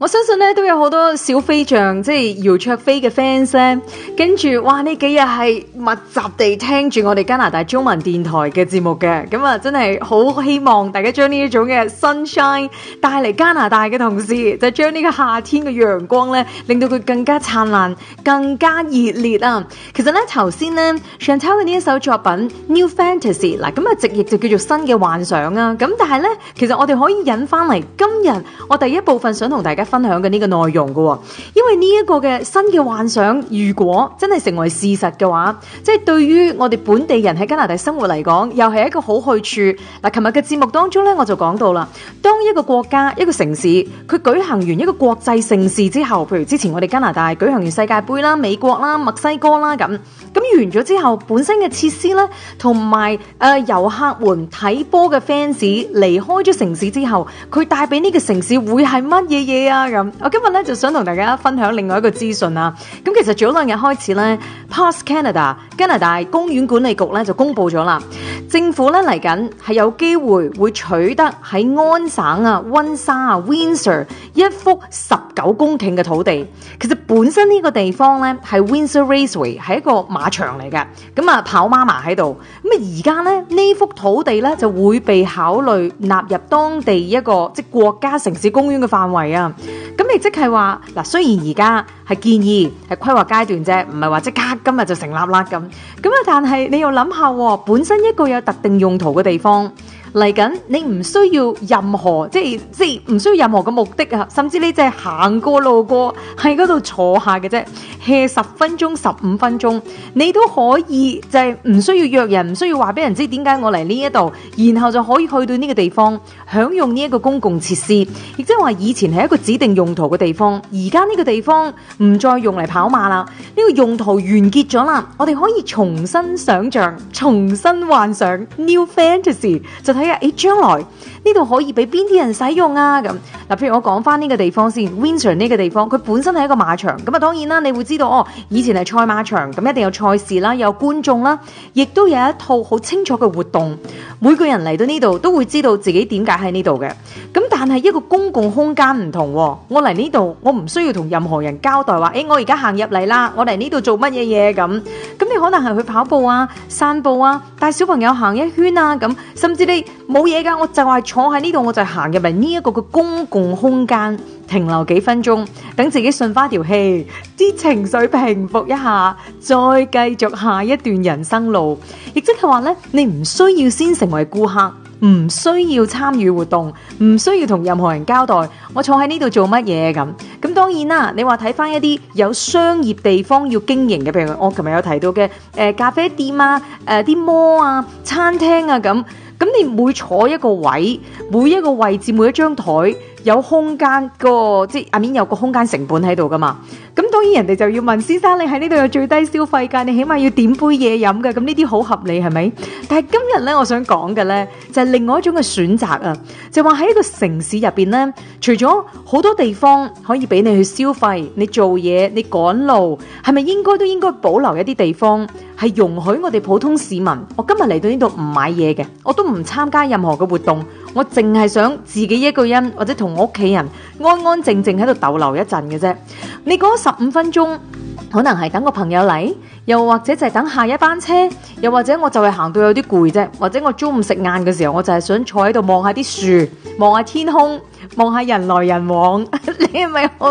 我相信咧都有好多小飛象，即係姚焯菲嘅 fans 咧，跟住哇呢幾日係密集地聽住我哋加拿大中文電台嘅節目嘅，咁啊真係好希望大家將呢一種嘅 sunshine 帶嚟加拿大嘅同時，就將呢個夏天嘅陽光咧，令到佢更加燦爛、更加熱烈啊！其實咧頭先咧 Chantel 嘅呢一首作品 New Fantasy 嗱，咁啊直譯就叫做新嘅幻想啊，咁但係咧其實我哋可以引翻嚟今日我第一部分想同大家分享嘅呢個內容嘅，因為呢一個嘅新嘅幻想，如果真係成為事實嘅話，即係對於我哋本地人喺加拿大生活嚟講，又係一個好去處。嗱，琴日嘅節目當中咧，我就講到啦，當一個國家、一個城市，佢舉行完一個國際盛事之後，譬如之前我哋加拿大舉行完世界盃啦、美國啦、墨西哥啦咁完咗之後，本身嘅設施咧，同埋遊客們睇波嘅 fans 離開咗城市之後，佢帶俾呢個城市會係乜嘢嘢啊？咁我今日咧就想同大家分享另外一個資訊啊。咁其實早兩日開始咧 Parks Canada 加拿大公園管理局咧就公布咗啦，政府咧嚟緊係有機會會取得喺安省啊、溫莎啊、Windsor 一幅19公頃嘅土地。其實本身呢個地方咧係 Windsor Raceway 係一個馬場嚟嘅，咁啊跑媽媽喺度。咁啊而家咧呢幅土地咧就會被考慮納入當地一個即國家城市公園嘅範圍啊。咁亦即係話嗱，雖然而家係建議係規劃階段啫，唔係話即刻今日就成立啦咁啊，但係你要諗下，本身一個有特定用途嘅地方嚟緊，你唔需要任何即係唔需要任何嘅目的啊，甚至你淨係行過路過喺嗰度坐下嘅啫，hea 10分鐘、15分鐘，你都可以就係唔需要約人，唔需要話俾人知點解我嚟呢一度，然後就可以去到呢個地方享用呢一個公共設施，亦即係話以前係一個指定用途嘅地方，而家呢個地方唔再用嚟跑馬啦，呢個用途完結咗啦，我哋可以重新想像、重新幻想 New Fantasy， 就睇下將來呢度可以俾邊啲人使用啊咁嗱。譬如我講翻呢個地方先 Windsor 呢個地方，佢本身係一個馬場，咁啊當然啦，你會知道以前係賽馬場，咁一定有賽事啦，有觀眾啦，亦都有一套好清楚嘅活動，每個人嚟到呢度都會知道自己點解喺呢度嘅。咁但係一個公共空間唔同，我嚟呢度我唔需要同任何人交代話我而家行入嚟啦，我嚟呢度做乜嘢嘢咁你可能係去跑步啊、散步啊、帶小朋友行一圈啊咁，甚至你冇嘢噶，我就係坐喺呢度，我就行入嚟呢一個嘅公共空間停留幾分鐘，等自己順翻條氣，啲情緒平復一下，再繼續下一段人生路。亦即係話咧，你唔需要先成為顧客，唔需要參與活動，唔需要同任何人交代我坐喺呢度做乜嘢咁當然啦，你話睇翻一啲有商業地方要經營嘅，譬如我琴日有提到嘅咖啡店啊、啲摩啊、餐廳啊咁你每坐一個位，每一個位置，每一張台有空間個即係有個空間成本喺度噶嘛。咁當然人哋就要問先生，你喺呢度有最低消費㗎，你起碼要點杯嘢飲嘅，咁呢啲好合理係咪？但係今日咧，我想講嘅咧就係另外一種嘅選擇啊，就話喺一個城市入邊咧，除咗好多地方可以俾你去消費，你做嘢，你趕路，係咪應該保留一啲地方係容許我哋普通市民，我今日嚟到呢度唔買嘢嘅，我都唔參加任何嘅活動，我淨係想自己一個人或者同我屋企人安安靜靜喺度逗留一陣嘅啫。你嗰15分鐘可能係等個朋友嚟，又或者就係等下一班車，又或者我就係行到有啲攰啫，或者我中午食晏嘅時候，我就係想坐喺度望下啲樹，望下天空，望下人來人往。你係咪